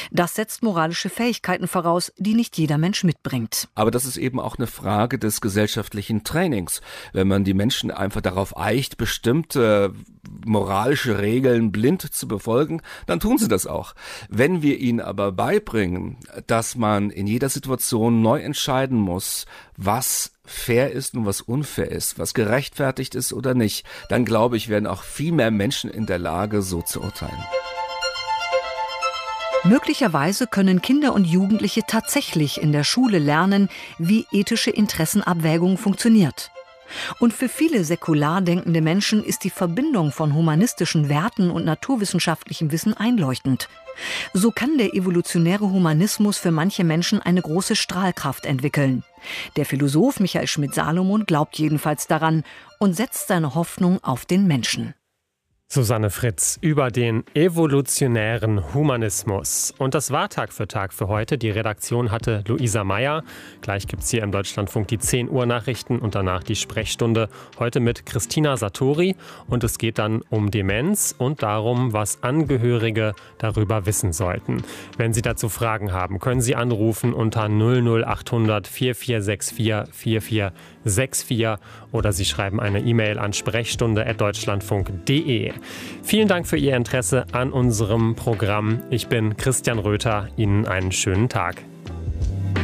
Das setzt moralische Fähigkeiten voraus, die nicht jeder Mensch mitbringt. Aber das ist eben auch eine Frage des gesellschaftlichen Trainings. Wenn man die Menschen einfach darauf eicht, bestimmte moralische Regeln blind zu befolgen, dann tun sie das auch. Wenn wir ihnen aber beibringen, dass man in jeder Situation neu entscheiden muss, was fair ist und was unfair ist, was gerechtfertigt ist oder nicht, dann glaube ich, werden auch viel mehr Menschen in der Lage, so zu urteilen. Möglicherweise können Kinder und Jugendliche tatsächlich in der Schule lernen, wie ethische Interessenabwägung funktioniert. Und für viele säkular denkende Menschen ist die Verbindung von humanistischen Werten und naturwissenschaftlichem Wissen einleuchtend. So kann der evolutionäre Humanismus für manche Menschen eine große Strahlkraft entwickeln. Der Philosoph Michael Schmidt-Salomon glaubt jedenfalls daran und setzt seine Hoffnung auf den Menschen. Susanne Fritz über den evolutionären Humanismus. Und das war Tag für heute. Die Redaktion hatte Luisa Meyer. Gleich gibt es hier im Deutschlandfunk die 10 Uhr Nachrichten und danach die Sprechstunde. Heute mit Christina Satori. Und es geht dann um Demenz und darum, was Angehörige darüber wissen sollten. Wenn Sie dazu Fragen haben, können Sie anrufen unter 00800 4464 4464 oder Sie schreiben eine E-Mail an sprechstunde@deutschlandfunk.de. Vielen Dank für Ihr Interesse an unserem Programm. Ich bin Christian Röther. Ihnen einen schönen Tag.